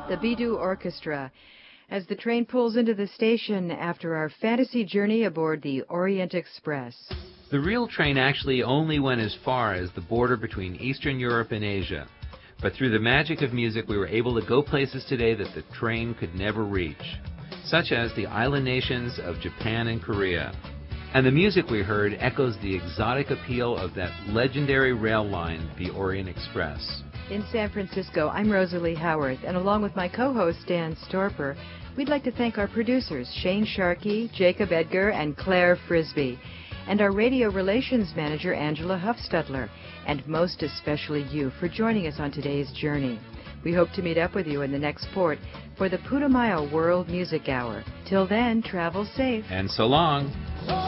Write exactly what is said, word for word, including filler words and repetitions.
the Bidu Orchestra, as the train pulls into the station after our fantasy journey aboard the Orient Express. The real train actually only went as far as the border between Eastern Europe and Asia. But through the magic of music, we were able to go places today that the train could never reach, such as the island nations of Japan and Korea. And the music we heard echoes the exotic appeal of that legendary rail line, the Orient Express. In San Francisco, I'm Rosalie Howarth, and along with my co-host Dan Storper, we'd like to thank our producers, Shane Sharkey, Jacob Edgar, and Claire Frisbee, and our radio relations manager, Angela Huffstutler, and most especially you for joining us on today's journey. We hope to meet up with you in the next port for the Putumayo World Music Hour. Till then, travel safe. And so long.